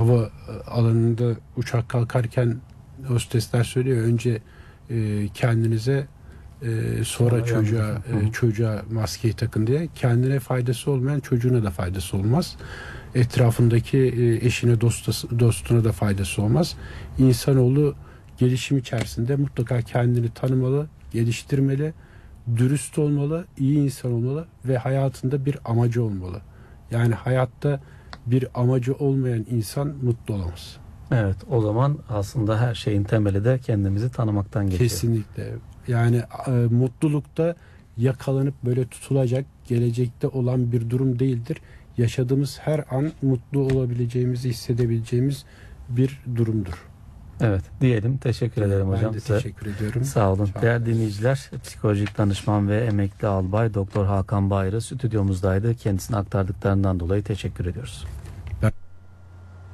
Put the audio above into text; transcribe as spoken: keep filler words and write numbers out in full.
hava alanında uçak kalkarken hostesler söylüyor, önce e, kendinize e, sonra, sonra çocuğa e, çocuğa maskeyi takın diye. Kendine faydası olmayan çocuğuna da faydası olmaz. Etrafındaki e, eşine dostası, dostuna da faydası olmaz. İnsanoğlu gelişim içerisinde mutlaka kendini tanımalı, geliştirmeli, dürüst olmalı, iyi insan olmalı ve hayatında bir amacı olmalı. Yani hayatta bir amacı olmayan insan mutlu olamaz. Evet, o zaman aslında her şeyin temeli de kendimizi tanımaktan geçiyor. Kesinlikle. Yani e, mutlulukta yakalanıp böyle tutulacak, gelecekte olan bir durum değildir. Yaşadığımız her an mutlu olabileceğimizi hissedebileceğimiz bir durumdur. Evet, diyelim. Teşekkür ederim ben hocam. Ben de size. teşekkür ediyorum. Sağ olun. Sağ Değerli dinleyiciler, psikolojik danışman ve emekli albay Doktor Hakan Bayırı stüdyomuzdaydı. Kendisine aktardıklarından dolayı teşekkür ediyoruz.